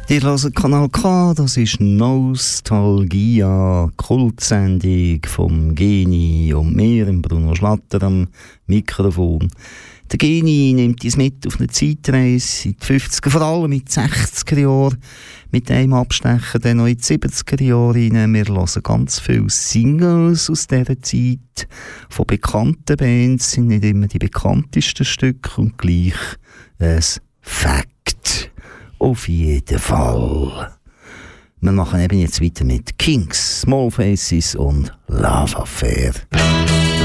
Ihr hört Kanal K, das ist Nostalgia, Kultsendung vom Geni und mir, Bruno Schlatter am Mikrofon. Der Geni nimmt uns mit auf eine Zeitreise in die 50er, vor allem in die 60er Jahre, mit einem Abstecher dann noch in die 70er Jahre rein. Wir hören ganz viele Singles aus dieser Zeit von bekannten Bands, sind nicht immer die bekanntesten Stücke und gleich ein Fact. Auf jeden Fall. Wir machen eben jetzt weiter mit Kings, Small Faces und Love Affair.